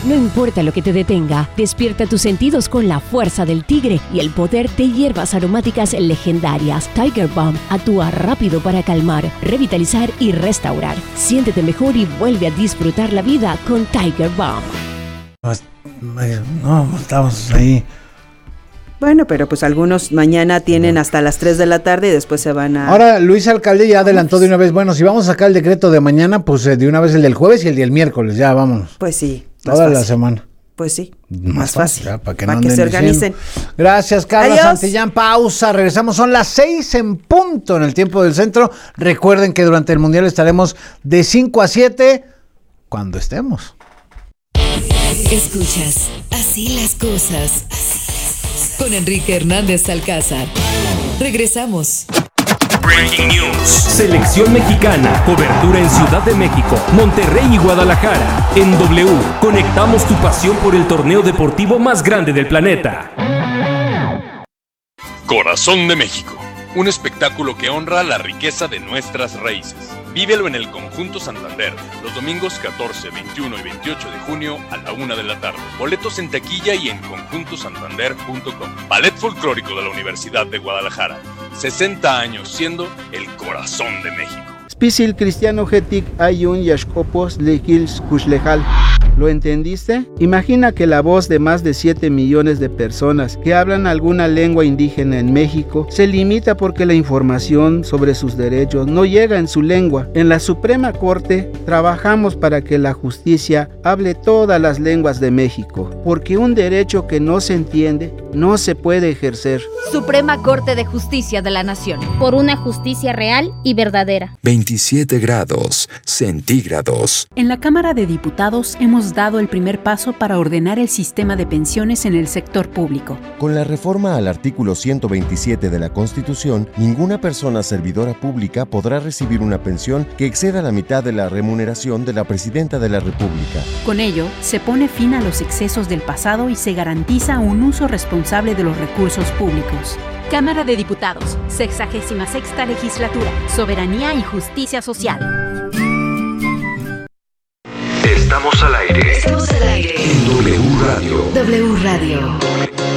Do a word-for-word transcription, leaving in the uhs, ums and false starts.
No importa lo que te detenga, despierta tus sentidos con la fuerza del tigre y el poder de hierbas aromáticas legendarias. Tiger Balm actúa rápido para calmar, revitalizar y restaurar. Siéntete mejor y vuelve a disfrutar la vida con Tiger Balm. No, estamos ahí. Bueno, pero pues algunos mañana tienen hasta las tres de la tarde y después se van a... Ahora Luis Alcalde ya adelantó de una vez, bueno, si vamos a sacar el decreto de mañana, pues eh, de una vez el del jueves y el del miércoles, ya vámonos. Pues sí. Toda la semana. Pues sí, más, más fácil, fácil ya, para que, para no que se organicen. Diciendo. Gracias, Carla Adiós. Santillán. Pausa, regresamos, son las seis en punto en el tiempo del centro. Recuerden que durante el Mundial estaremos de cinco a siete cuando estemos. Escuchas Así las cosas con Enrique Hernández Alcázar. Regresamos. Breaking News. Selección mexicana. Cobertura en Ciudad de México, Monterrey y Guadalajara. En W, conectamos tu pasión por el torneo deportivo más grande del planeta. Corazón de México. Un espectáculo que honra la riqueza de nuestras raíces. Vívelo en el Conjunto Santander, los domingos catorce, veintiuno y veintiocho de junio a la una de la tarde. Boletos en taquilla y en conjunto santander punto com. Ballet Folclórico de la Universidad de Guadalajara. sesenta años siendo el corazón de México. Spisil Cristiano Getic Ayun Yashkopos Lehils Kushlehal. ¿Lo entendiste? Imagina que la voz de más de siete millones de personas que hablan alguna lengua indígena en México se limita porque la información sobre sus derechos no llega en su lengua. En la Suprema Corte trabajamos para que la justicia hable todas las lenguas de México, porque un derecho que no se entiende no se puede ejercer. Suprema Corte de Justicia de la Nación. Por una justicia real y verdadera. veintisiete grados centígrados. En la Cámara de Diputados hemos dado el primer paso para ordenar el sistema de pensiones en el sector público. Con la reforma al artículo ciento veintisiete de la Constitución, ninguna persona servidora pública podrá recibir una pensión que exceda la mitad de la remuneración de la Presidenta de la República. Con ello, se pone fin a los excesos del pasado y se garantiza un uso responsable de los recursos públicos. Cámara de Diputados, sexagésima sexta legislatura, Soberanía y Justicia Social. Estamos al aire. Estamos al aire. En W Radio. W Radio.